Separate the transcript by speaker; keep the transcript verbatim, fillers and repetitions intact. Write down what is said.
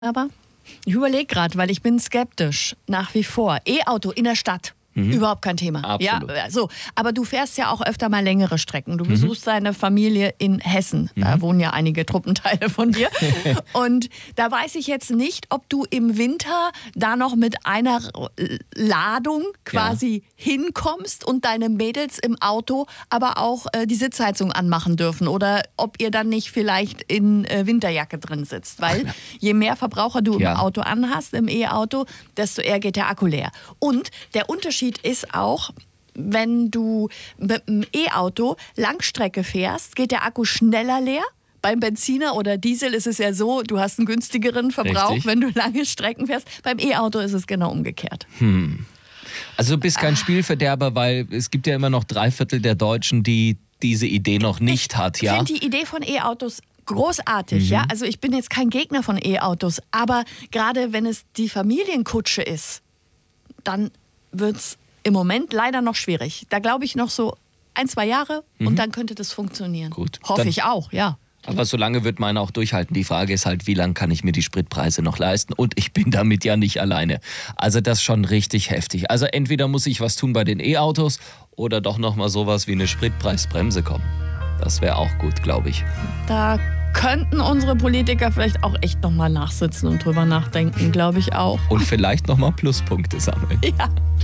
Speaker 1: Aber ich überlege gerade, weil ich bin skeptisch, nach wie vor. E-Auto in der Stadt. Mhm. Überhaupt kein Thema.
Speaker 2: Absolut.
Speaker 1: Ja, so. Aber du fährst ja auch öfter mal längere Strecken. Du besuchst mhm. deine Familie in Hessen. Da mhm. wohnen ja einige Truppenteile von dir. Und da weiß ich jetzt nicht, ob du im Winter da noch mit einer Ladung quasi ja. hinkommst und deine Mädels im Auto aber auch äh, die Sitzheizung anmachen dürfen. Oder ob ihr dann nicht vielleicht in äh, Winterjacke drin sitzt. Weil je mehr Verbraucher du ja. im Auto anhast, im E-Auto, desto eher geht der Akku leer. Und der Unterschied ist auch, wenn du mit dem E-Auto Langstrecke fährst, geht der Akku schneller leer. Beim Benziner oder Diesel ist es ja so, du hast einen günstigeren Verbrauch, Richtig. wenn du lange Strecken fährst. Beim E-Auto ist es genau umgekehrt.
Speaker 2: Hm. Also du bist kein ah. Spielverderber, weil es gibt ja immer noch drei Viertel der Deutschen, die diese Idee noch nicht
Speaker 1: ich
Speaker 2: hat. Ja?
Speaker 1: Ich finde die Idee von E-Autos großartig, mhm. ja. Also ich bin jetzt kein Gegner von E-Autos, aber gerade wenn es die Familienkutsche ist, dann wird es im Moment leider noch schwierig. Da glaube ich noch so ein, zwei Jahre mhm. und dann könnte das funktionieren.
Speaker 2: Gut.
Speaker 1: Hoffe
Speaker 2: dann,
Speaker 1: ich auch, ja.
Speaker 2: Aber so lange wird meine auch durchhalten. Die Frage ist halt, wie lange kann ich mir die Spritpreise noch leisten? Und ich bin damit ja nicht alleine. Also das ist schon richtig heftig. Also entweder muss ich was tun bei den E-Autos oder doch nochmal sowas wie eine Spritpreisbremse kommen. Das wäre auch gut, glaube ich.
Speaker 1: Da könnten unsere Politiker vielleicht auch echt nochmal nachsitzen und drüber nachdenken, glaube ich auch.
Speaker 2: Und vielleicht nochmal Pluspunkte sammeln.
Speaker 1: Ja.